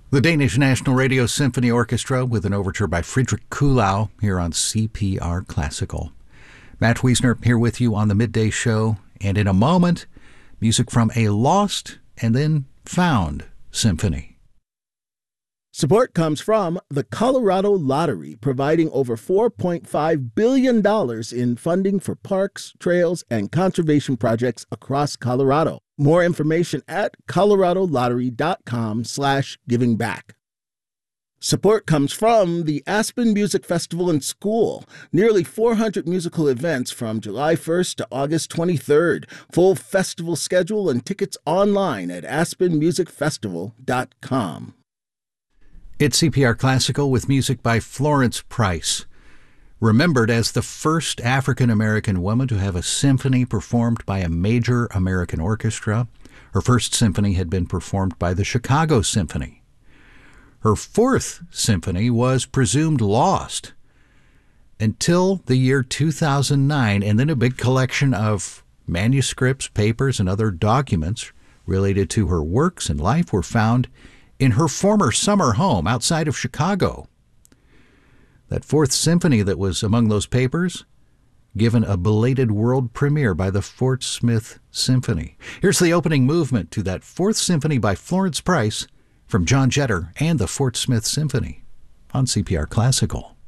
The Danish National Radio Symphony Orchestra with an overture by Friedrich Kuhlau here on CPR Classical. Matt Wiesner here with you on the Midday Show, and in a moment, music from a lost and then found symphony. Support comes from the Colorado Lottery, providing over $4.5 billion in funding for parks, trails, and conservation projects across Colorado. More information at coloradolottery.com/givingback. Support comes from the Aspen Music Festival and School. Nearly 400 musical events from July 1st to August 23rd. Full festival schedule and tickets online at aspenmusicfestival.com. It's CPR Classical with music by Florence Price, remembered as the first African-American woman to have a symphony performed by a major American orchestra. Her first symphony had been performed by the Chicago Symphony. Her fourth symphony was presumed lost until the year 2009, and then a big collection of manuscripts, papers, and other documents related to her works and life were found in her former summer home outside of Chicago. That fourth symphony that was among those papers, given a belated world premiere by the Fort Smith Symphony. Here's the opening movement to that fourth symphony by Florence Price from John Jetter and the Fort Smith Symphony on CPR Classical.